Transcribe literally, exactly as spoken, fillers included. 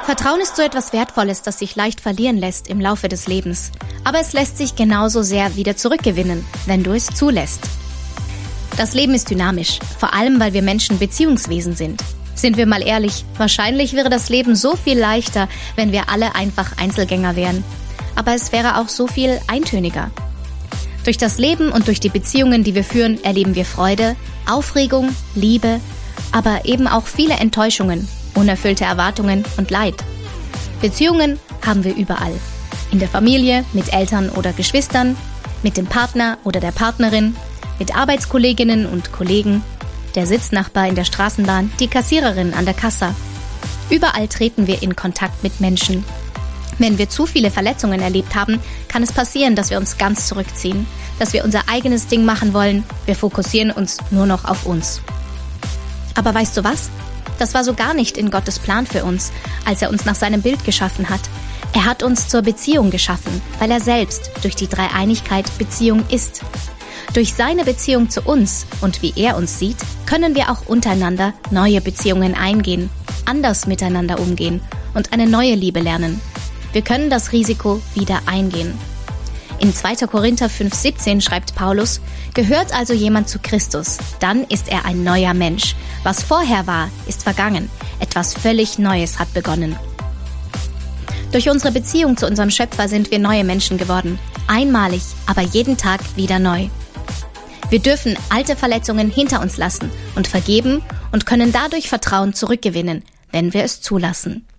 Vertrauen ist so etwas Wertvolles, das sich leicht verlieren lässt im Laufe des Lebens. Aber es lässt sich genauso sehr wieder zurückgewinnen, wenn du es zulässt. Das Leben ist dynamisch, vor allem weil wir Menschen Beziehungswesen sind. Sind wir mal ehrlich, wahrscheinlich wäre das Leben so viel leichter, wenn wir alle einfach Einzelgänger wären. Aber es wäre auch so viel eintöniger. Durch das Leben und durch die Beziehungen, die wir führen, erleben wir Freude, Aufregung, Liebe, aber eben auch viele Enttäuschungen, unerfüllte Erwartungen und Leid. Beziehungen haben wir überall. In der Familie, mit Eltern oder Geschwistern, mit dem Partner oder der Partnerin, mit Arbeitskolleginnen und Kollegen, der Sitznachbar in der Straßenbahn, die Kassiererin an der Kasse. Überall treten wir in Kontakt mit Menschen. Wenn wir zu viele Verletzungen erlebt haben, kann es passieren, dass wir uns ganz zurückziehen, dass wir unser eigenes Ding machen wollen. Wir fokussieren uns nur noch auf uns. Aber weißt du was? Das war so gar nicht in Gottes Plan für uns, als er uns nach seinem Bild geschaffen hat. Er hat uns zur Beziehung geschaffen, weil er selbst durch die Dreieinigkeit Beziehung ist. Durch seine Beziehung zu uns und wie er uns sieht, können wir auch untereinander neue Beziehungen eingehen, anders miteinander umgehen und eine neue Liebe lernen. Wir können das Risiko wieder eingehen. In zweiter Korinther fünf siebzehn schreibt Paulus: Gehört also jemand zu Christus, dann ist er ein neuer Mensch. Was vorher war, ist vergangen. Etwas völlig Neues hat begonnen. Durch unsere Beziehung zu unserem Schöpfer sind wir neue Menschen geworden. Einmalig, aber jeden Tag wieder neu. Wir dürfen alte Verletzungen hinter uns lassen und vergeben und können dadurch Vertrauen zurückgewinnen, wenn wir es zulassen.